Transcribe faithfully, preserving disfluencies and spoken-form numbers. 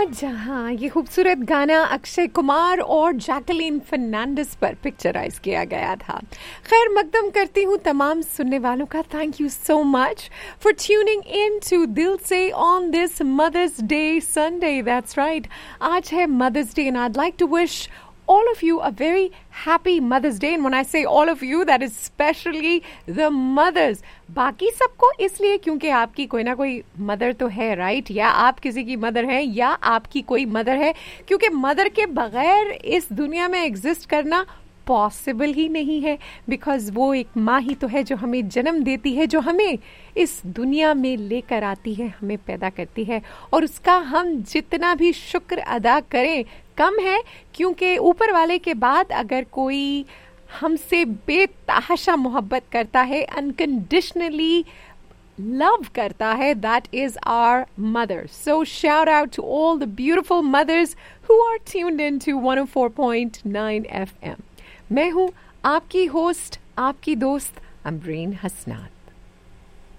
जहां ये खूबसूरत गाना अक्षय कुमार और जैकलीन फर्नांडिस पर पिक्चराइज किया गया था। खैर मकदम करती हूँ तमाम सुनने वालों का। Thank you so much for tuning in to दिल से on this mother's day Sunday. That's right, आज है mother's day and I like to wish all of you a very happy Mother's Day. And when I say all of you, that is especially the mothers. बाकी सबको इसलिए क्योंकि आपकी कोई ना कोई मदर तो है, राइट? या आप किसी की मदर है या आपकी कोई मदर है, क्योंकि मदर के बगैर इस दुनिया में एग्जिस्ट करना पॉसिबल ही नहीं है। बिकॉज वो एक माँ ही तो है जो हमें जन्म देती है, जो हमें इस दुनिया में लेकर आती है, हमें पैदा करती है। और उसका हम जितना भी शुक्र अदा करें कम है, क्योंकि ऊपर वाले के बाद अगर कोई हमसे बेतहाशा मोहब्बत करता है, अनकंडीशनली love करता है, that is our mother. So shout out to all the beautiful mothers who are tuned in to one oh four point nine F M. मैं हूँ आपकी होस्ट, आपकी दोस्त अमरीन हसनान।